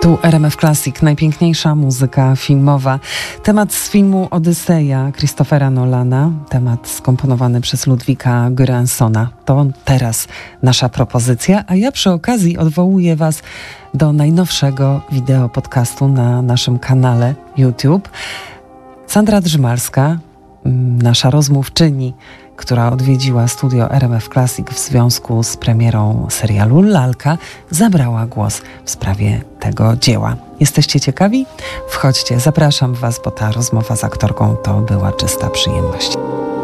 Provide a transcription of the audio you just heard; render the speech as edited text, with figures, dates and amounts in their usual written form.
Tu RMF Classic, najpiękniejsza muzyka filmowa. Temat z filmu Odyseja Christophera Nolana, temat skomponowany przez Ludwika Göranssona. To teraz nasza propozycja, a ja przy okazji odwołuję Was do najnowszego wideo podcastu na naszym kanale YouTube. Sandra Drzymalska, nasza rozmówczyni, która odwiedziła studio RMF Classic w związku z premierą serialu Lalka, zabrała głos w sprawie tego dzieła. Jesteście ciekawi? Wchodźcie, zapraszam Was, bo ta rozmowa z aktorką to była czysta przyjemność.